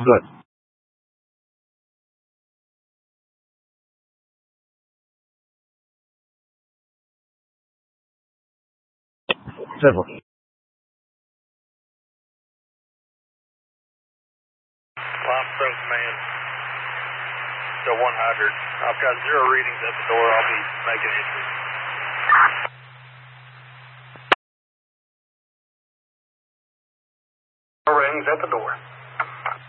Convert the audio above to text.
good. Several. Line Pro Command, so 100. I've got 0 readings at the door. I'll be making entry. No readings at the door.